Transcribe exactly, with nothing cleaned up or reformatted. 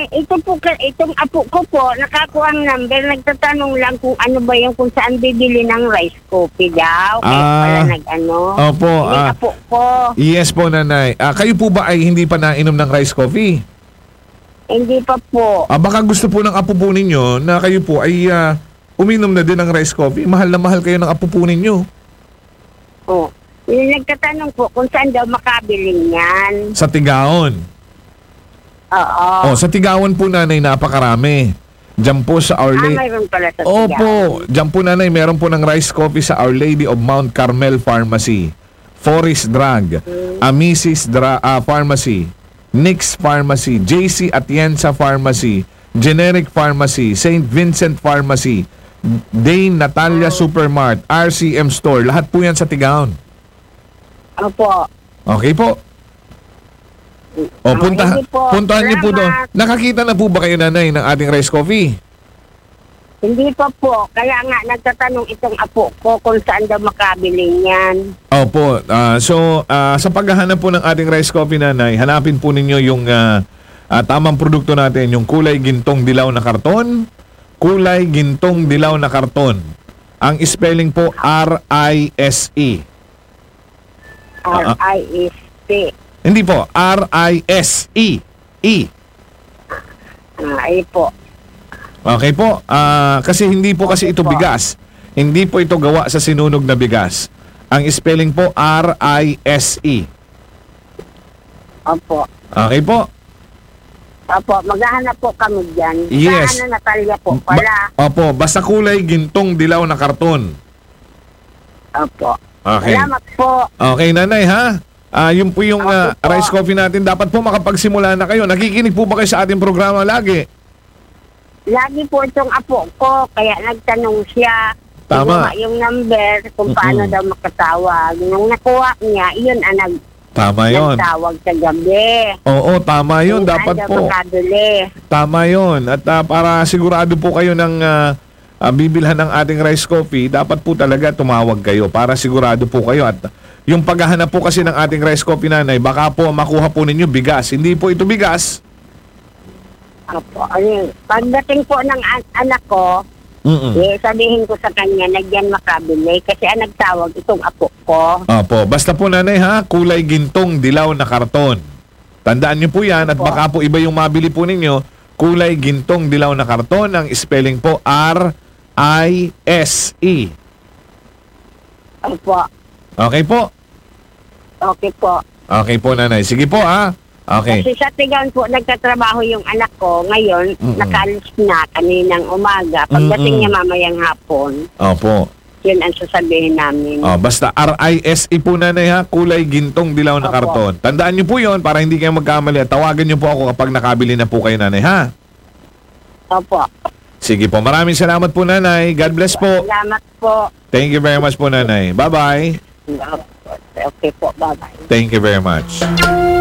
ito po, ka- itong apo ko po, nakakuha ang number, nagtatanong lang kung ano ba yung kung saan bibili ng rice coffee daw. Kaya Ah. pala nag-ano. Opo, Yung ah, apo ko. yes po, nanay. Ah, kayo po ba ay hindi pa nainom ng rice coffee? Hindi pa po. Ah, baka gusto po ng apo po ninyo na kayo po ay ah, uminom na din ng rice coffee. Mahal na mahal kayo ng apo po ninyo. Oh. Yung nagtatanong po kung saan daw makabili niyan. Sa Tigaon. Oo. Oh, sa Tigaon po, nanay, napakarami. Diyan po sa Our Ah, Lady. mayroon pala sa Opo, Tigaon. diyan po, nanay, meron po ng rice coffee sa Our Lady of Mount Carmel Pharmacy, Forest Drug, Amisis Dra- ah, Pharmacy, Nix Pharmacy, J C Atienza Pharmacy, Generic Pharmacy, Saint Vincent Pharmacy, Dane Natalia Supermart, R C M Store. Lahat po yan sa Tigaon. Opo. Okay po. O, Ah, punta, hindi po. puntahan niyo po doon. Salamat. Nakakita na po ba kayo, nanay, ng ating rice coffee? Hindi pa po. Kaya nga, nagtatanong itong apo ko kung saan daw makabili niyan. Opo. ah, so, ah, sa paghahanap po ng ating rice coffee, nanay, hanapin po ninyo yung ah, ah, tamang produkto natin, yung kulay gintong dilaw na karton, kulay gintong dilaw na karton. Ang spelling po R I S E. Ah, R I S T. Hindi po, R I S E. E. Ah, ay po. Okay po. Ah, kasi hindi po kasi ito po. bigas. Hindi po ito gawa sa sinunog na bigas. Ang spelling po R I S E. Opo. Okay po. Opo, maghahanap po kami dyan. Yes. Saan na Natalia po Ba- pala. Opo, basta kulay gintong dilaw na karton. Opo. Okay. Salamat po. Okay, nanay, ha? Ah, yun po yung ah, Okay po. rice coffee natin. Dapat po makapagsimula na kayo. Nakikinig po ba kayo sa ating programa lagi? Lagi po itong apo ko, kaya nagtanong siya. Tama. Kinuha yung number kung paano Mm-mm. daw makatawag. Nung nakuha niya, iyon ang nag Tama yon. nagtawag sa gabi. Oo, tama yun. Kung Dapat saan daw po. makabili. Tama yon. At ah, para sigurado po kayo ng ah, ah, bibilhan ng ating rice coffee, dapat po talaga tumawag kayo para sigurado po kayo. At yung paghahanap po kasi ng ating rice coffee, nanay, baka po makuha po ninyo bigas. Hindi po ito bigas. Opo. Ayun. Pagdating po ng an- anak ko, Mm-mm. eh, sabihin ko sa kanya, nagyan makabili kasi ang nagtawag itong apo ko. Opo, basta po, nanay, ha, kulay gintong dilaw na karton. Tandaan niyo po yan at Opo. baka po iba yung mabili po ninyo. Kulay gintong dilaw na karton. Ang spelling po R I S E. Opo. Okay po? Okay po. Okay po, nanay. Sige po, ha? Okay. Kasi sa Tigaon po, nagtatrabaho yung anak ko. Ngayon, Mm-mm. nakalis na kaninang umaga. Pagdating Mm-mm. niya mamayang hapon, Opo. yun ang sasabihin namin. Oh, basta R I S E po, nanay, ha? Kulay gintong dilaw na Opo. karton. Tandaan niyo po yon para hindi kayo magkamali. At tawagan niyo po ako kapag nakabili na po kayo, nanay, ha? Opo. Sige po. Maraming salamat po, nanay. God bless po. Salamat po. Thank you very much po, nanay. Bye-bye. Okay po. Bye-bye. Thank you very much.